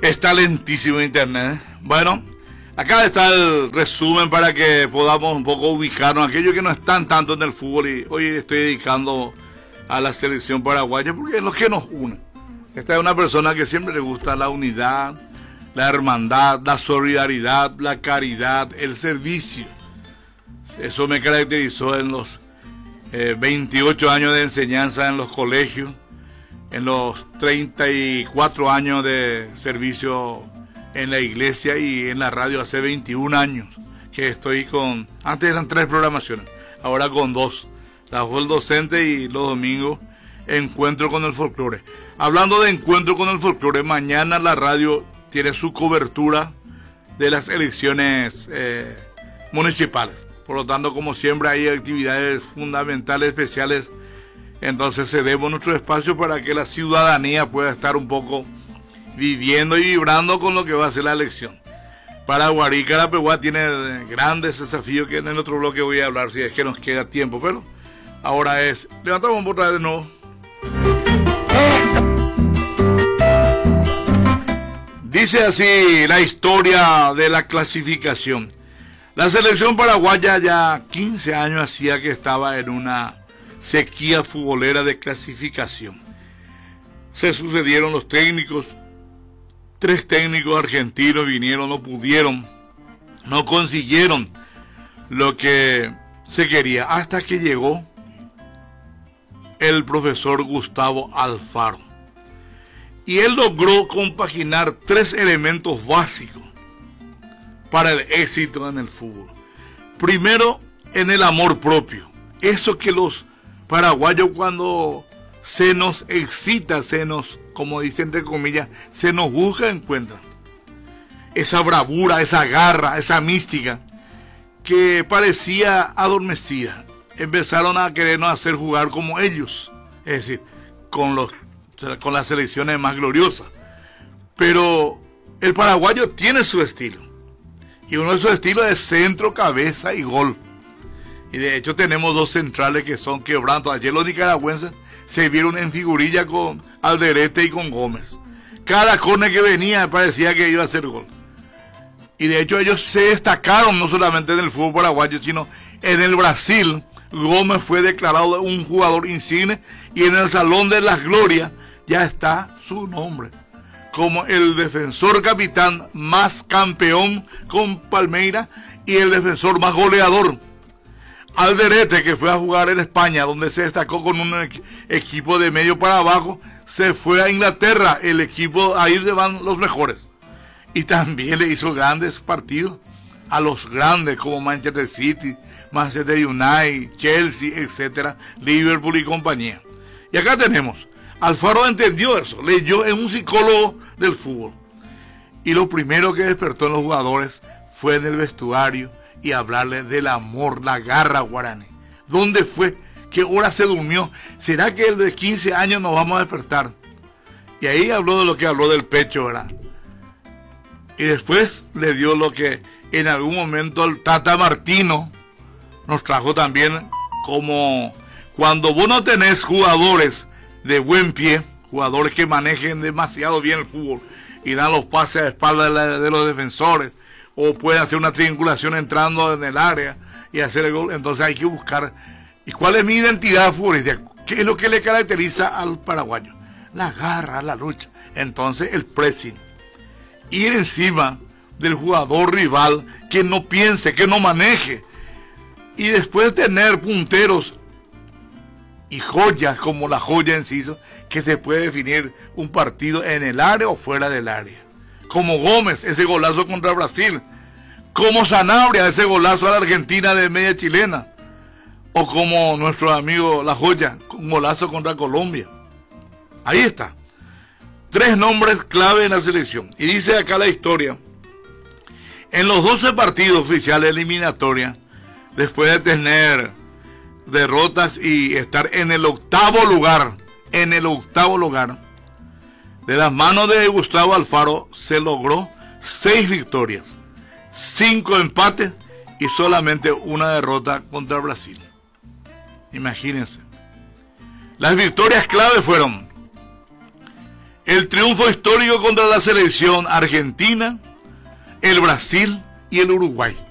Está lentísimo internet. Bueno, acá está el resumen para que podamos un poco ubicarnos. Aquellos que no están tanto en el fútbol, y hoy estoy dedicando a la selección paraguaya porque es lo que nos une. Esta es una persona que siempre le gusta la unidad, la hermandad, la solidaridad, la caridad, el servicio. Eso me caracterizó en los 28 años de enseñanza en los colegios, en los 34 años de servicio en la iglesia y en la radio hace 21 años que estoy con... Antes eran 3 programaciones, ahora con 2. La voz docente y los domingos encuentro con el folclore. Hablando de encuentro con el folclore, mañana la radio tiene su cobertura de las elecciones municipales. Por lo tanto, como siempre, hay actividades fundamentales, especiales. Entonces cedemos nuestro espacio para que la ciudadanía pueda estar un poco viviendo y vibrando con lo que va a ser la elección. Paraguarí, Carapeguá tiene grandes desafíos que en el otro bloque voy a hablar si es que nos queda tiempo, pero ahora es... Levantamos otra vez de nuevo. Dice así la historia de la clasificación. La selección paraguaya ya 15 años hacía que estaba en una sequía futbolera de clasificación. Se sucedieron los técnicos, 3 técnicos argentinos vinieron, no pudieron, no consiguieron lo que se quería, hasta que llegó el profesor Gustavo Alfaro. Y él logró compaginar 3 elementos básicos para el éxito en el fútbol. Primero, en el amor propio. Eso que los paraguayos, cuando se nos excita, se nos, como dice entre comillas, se nos busca, encuentran. Esa bravura, esa garra, esa mística que parecía adormecida. Empezaron a querernos hacer jugar como ellos, es decir, con las selecciones más gloriosas. Pero el paraguayo tiene su estilo. Y uno de sus estilos es centro, cabeza y gol. Y de hecho tenemos 2 centrales que son quebrantos. Ayer los nicaragüenses se vieron en figurilla con Alderete y con Gómez. Cada córner que venía parecía que iba a ser gol. Y de hecho ellos se destacaron no solamente en el fútbol paraguayo, sino en el Brasil. Gómez fue declarado un jugador insigne y en el Salón de las Glorias ya está su nombre como el defensor capitán más campeón con Palmeiras y el defensor más goleador. Alderete, que fue a jugar en España, donde se destacó con un equipo de medio para abajo, se fue a Inglaterra, el equipo, ahí van los mejores. Y también le hizo grandes partidos a los grandes como Manchester City, Manchester United, Chelsea, etcétera, Liverpool y compañía. Y acá tenemos, Alfaro entendió eso, leyó, es un psicólogo del fútbol. Y lo primero que despertó en los jugadores fue en el vestuario y hablarle del amor, la garra guaraní. ¿Dónde fue? ¿Qué hora se durmió? ¿Será que el de 15 años nos vamos a despertar? Y ahí habló de lo que habló del pecho, ¿verdad? Y después le dio lo que en algún momento el Tata Martino nos trajo también, como cuando vos no tenés jugadores de buen pie, jugadores que manejen demasiado bien el fútbol y dan los pases a espalda de los defensores, o pueden hacer una triangulación entrando en el área y hacer el gol. Entonces hay que buscar, ¿y cuál es mi identidad futbolística? ¿Qué es lo que le caracteriza al paraguayo? La garra, la lucha. Entonces el pressing, ir encima del jugador rival, que no piense, que no maneje, y después tener punteros y joyas como la joya Enciso, que se puede definir un partido en el área o fuera del área. Como Gómez, ese golazo contra Brasil. Como Sanabria, ese golazo a la Argentina de media chilena. O como nuestro amigo La Joya, un golazo contra Colombia. Ahí está. 3 nombres clave en la selección. Y dice acá la historia. En los 12 partidos oficiales eliminatorias, después de tener derrotas y estar en el 8º lugar, de las manos de Gustavo Alfaro se logró 6 victorias, 5 empates y solamente una derrota contra Brasil. Imagínense. Las victorias clave fueron el triunfo histórico contra la selección argentina, el Brasil y el Uruguay.